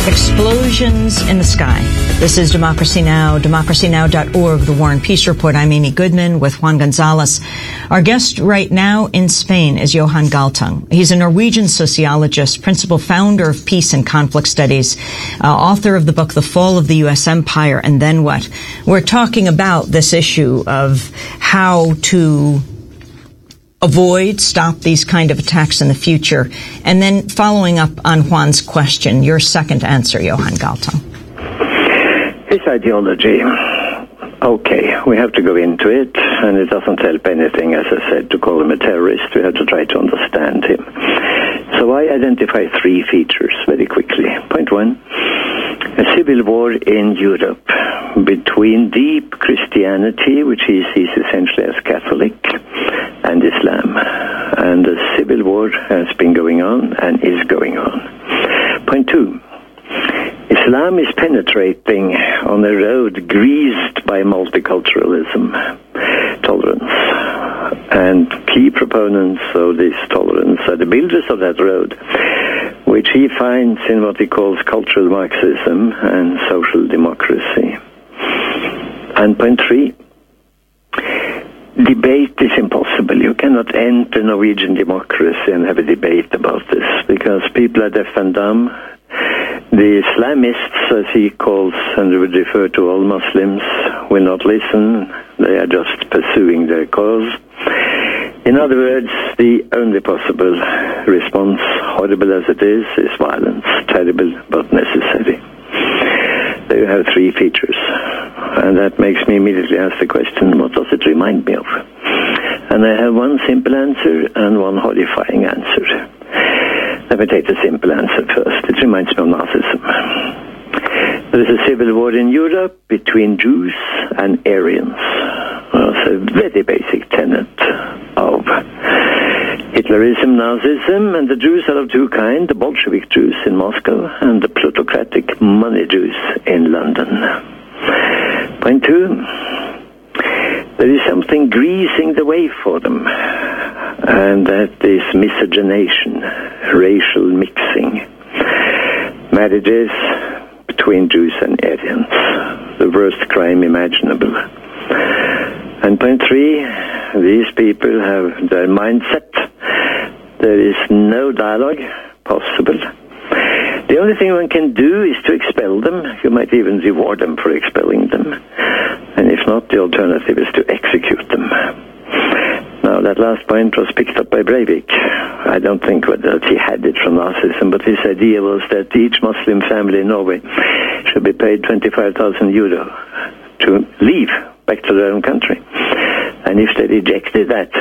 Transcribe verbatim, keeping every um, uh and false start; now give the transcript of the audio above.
Explosions in the sky. This is Democracy Now!, democracy now dot org, the War and Peace Report. I'm Amy Goodman with Juan Gonzalez. Our guest right now in Spain is Johan Galtung. He's a Norwegian sociologist, principal founder of Peace and Conflict Studies, uh, author of the book The Fall of the U S Empire and Then What? We're talking about this issue of how to avoid, stop these kind of attacks in the future. And then following up on Juan's question, your second answer, Johan Galtung. His ideology. Okay, we have to go into it, and it doesn't help anything, as I said, to call him a terrorist. We have to try to understand him. So I identify three features very quickly. Point one, a civil war in Europe between deep Christianity, which he sees essentially as Catholic, and Islam. And the civil war has been going on and is going on. Point two, Islam is penetrating on a road greased by multiculturalism, tolerance. And key proponents of this tolerance are the builders of that road, which he finds in what he calls cultural Marxism and social democracy. And point three, debate is impossible. You cannot enter Norwegian democracy and have a debate about this, because people are deaf and dumb. The Islamists, as he calls and would refer to all Muslims, will not listen. They are just pursuing their cause. In other words, the only possible response, horrible as it is, is violence. Terrible but necessary. There you have three features. And that makes me immediately ask the question, what does it remind me of? And I have one simple answer and one horrifying answer. Let me take the simple answer first. It reminds me of Nazism. There is a civil war in Europe between Jews and Aryans. That's a very basic tenet of Hitlerism, Nazism, and the Jews are of two kinds, the Bolshevik Jews in Moscow and the plutocratic money Jews in London. Point two, there is something greasing the way for them, and that is miscegenation, racial mixing, marriages between Jews and Aryans, the worst crime imaginable. And point three, these people have their mindset. There is no dialogue possible. The only thing one can do is to expel them. You might even reward them for expelling them. And if not, the alternative is to execute them. Now, that last point was picked up by Breivik. I don't think that he had it from Nazism, but his idea was that each Muslim family in Norway should be paid twenty-five thousand euro to leave back to their own country. And if they rejected that,